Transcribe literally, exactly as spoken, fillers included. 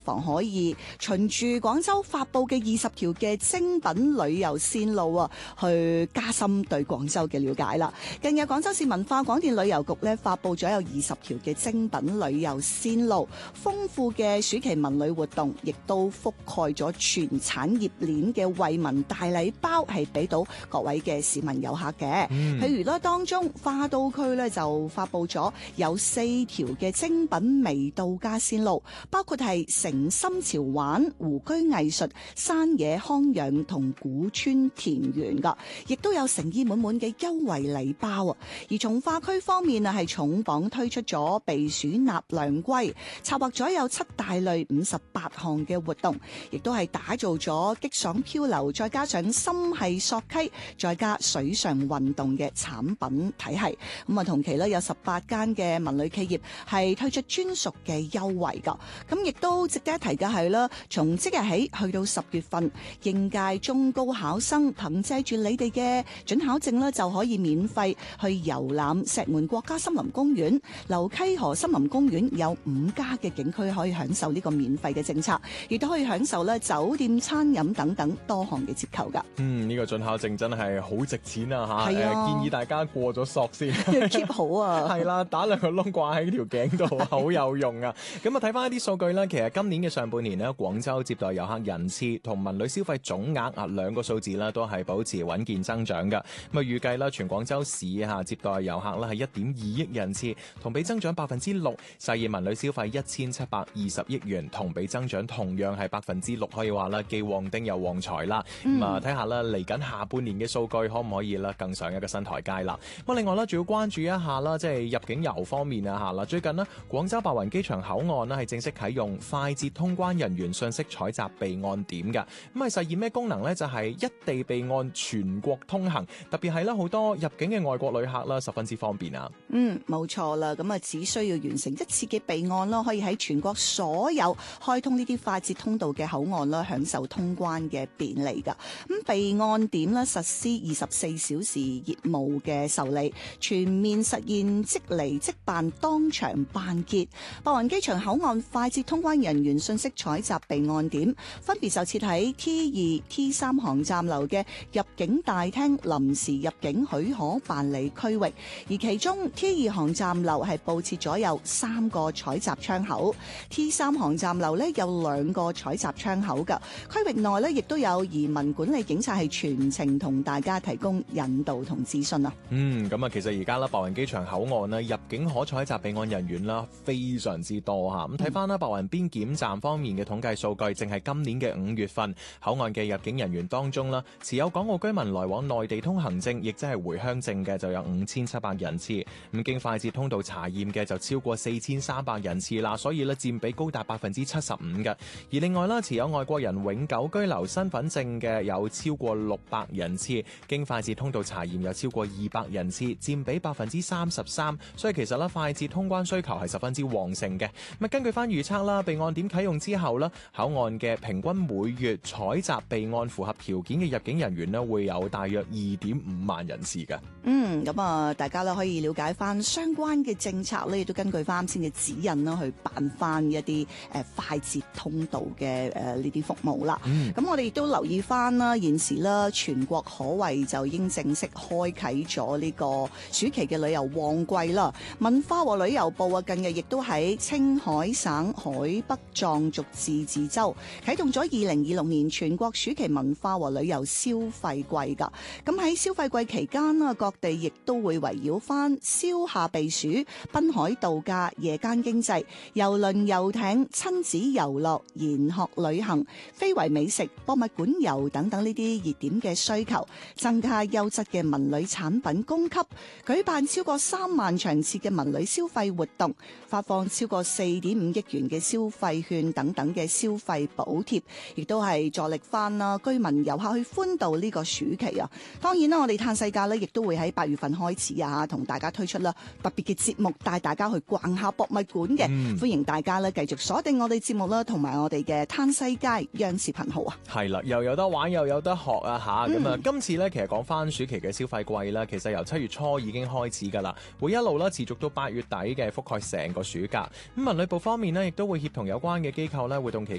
妨可以循住廣州發布嘅二十條嘅精品旅遊線路啊，去加深對廣州嘅了解啦。近日廣州市文化廣電旅遊局咧發布咗有二十條嘅精品旅遊線路，豐富嘅暑期文旅活動，亦都覆蓋咗全產業鏈嘅惠民大禮包，係俾到各位嘅市民遊客嘅。嗯、譬如咧，當中花都區咧就發布咗有四條嘅精品微度假線路，包括係城深潮玩、湖居藝術、山野康養同古村田園噶，亦都有誠意滿滿嘅優惠禮包啊！而從化區方面啊，係重磅推出咗避暑納涼歸，策劃咗有七大類五十八項嘅活動，亦都係打造咗激爽漂流，再加上心繫索溪，再加水上運動嘅產品體系。咁啊，同期咧有十八間嘅文旅企業係推出專屬嘅優惠噶。咁亦都值得一提嘅係啦，從即日起去到十月份，應屆中高考生憑借住你哋嘅准考證咧，就可以免費去遊覽石門國家森林公園、流溪河森林公園，有五家嘅景區可以享受呢個免費嘅政策，亦都可以享受咧酒店、餐飲等等多項嘅折扣噶。 嗯，呢、這個准考證真係好值錢啊吓！係啊，建議大家過咗索先 ，keep 好啊。 係啦，打兩個窿掛喺條頸度，好有用啊！咁啊，睇翻一啲數據啦，其實今年嘅上半年呢，廣州接待遊客人次同文旅消費總額啊兩個數字啦，都係保持穩健增長嘅。咁啊，預計啦，全廣州市下接待遊客啦係一點二億人次，同比增長百分之六，實現文旅消費一千七百二十億元，同比增長同樣係百分之六，可以話啦，既旺丁又旺財啦。咁啊、嗯，睇下啦，嚟緊下半年嘅數據可唔可以啦，更上一個新台階啦。咁另外啦，仲要關注一下啦，即係入境遊方面啊吓啦。最近呢，廣州白雲機場口岸呢係正式啟用快捷通關人員信息採集備案點嘅，咁係實現咩功能呢？就係、是、一地備案，全國通行，特別係啦好多入境嘅外國旅客啦，十分之方便啊。 嗯，冇錯啦，咁啊只需要完成一次嘅備案咯，可以喺全國所有開通呢啲快捷通道嘅口岸啦，享受通關嘅便利噶。咁備案點啦，實施二十四小時業務嘅受理，全面實現即嚟即辦，當場辦結。白雲機場口岸快捷通關人員信息採集備案點分別就設喺 T 二、T 三航站樓嘅入境大廳臨時入境許可辦理區域，而其中 T 二航站樓係佈設咗有三個採集窗口 ，T 三航站樓呢有兩個採集窗口㗎。區域內呢亦都有移民管理警察係全程同大家提供引導同資訊啊。 嗯，咁啊，其實而家啦，白雲機場口岸啦，入境可採集備案人員啦，非常之多吓。咁睇翻啦，白雲邊檢站方面嘅統計數據，淨係今年嘅五月份，口岸嘅入境人員當中啦，持有港澳居民來往內地通行證，亦即係回鄉證嘅就有五千七百人次。咁經快捷通道查驗嘅就超過四千三百人次啦，所以咧佔比高達百分之七十五嘅。而另外啦，持有外國人永久居留身份證嘅有超過六百人次，經快捷通道查驗有超過二百人次，佔比百分之三十三。所以其實咧，快捷通關需求係十分之旺盛嘅。咁根據翻預測啦，備案點啟用之後咧，口岸嘅平均每月採集備案符合條件嘅入境人員咧，會有大約二點五萬人次嘅。 嗯，咁啊，大家咧可以了解翻相關嘅政策咧，亦都根據翻啱先嘅指引啦，去辦翻一啲誒、呃、快捷通道嘅誒呢啲服務啦。咁、嗯、我哋亦都留意翻啦，現時啦全國可謂就已經正式開啟咗呢個暑期嘅旅遊旺季啦。文化和旅遊部啊，近日亦都喺青海省海北壯族自治州啟動咗二零二六年全國暑期文化和旅遊消費季噶。咁喺消費季期間啦，各地亦都會圍繞翻消夏避暑、濱海度假、夜間經濟、郵輪遊艇、親子遊樂、研學旅行、非遺美食、博物館遊等等呢啲熱點嘅需求，增加優質嘅文旅產品供給，舉辦超過三萬場次嘅文旅消費活動，發放超過四點五億元嘅消費券等等嘅消費補貼，亦都係助力翻啦居民遊客去歡度呢個暑期啊！當然啦，我哋嘆世界咧，亦都會喺八月份開始啊，同大家推出啦特別嘅節目，帶大家去逛下博物館嘅、嗯。歡迎大家咧繼續鎖定我哋節目啦，同埋我哋嘅嘆世界央視頻號啊！係啦，又有得玩又有得學啊吓！咁、嗯、啊，今次咧其實講翻暑期嘅消費季啦，其實由七月初已經開始噶啦，會一路啦持續到八月底嘅，覆蓋成個暑假。咁文旅部方面呢，亦都會協同有關關嘅機構咧，活動期